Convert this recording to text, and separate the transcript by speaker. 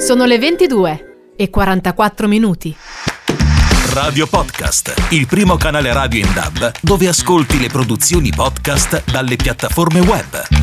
Speaker 1: Sono le 22:44.
Speaker 2: Radio Podcast, il primo canale radio in DAB dove ascolti le produzioni podcast dalle piattaforme web.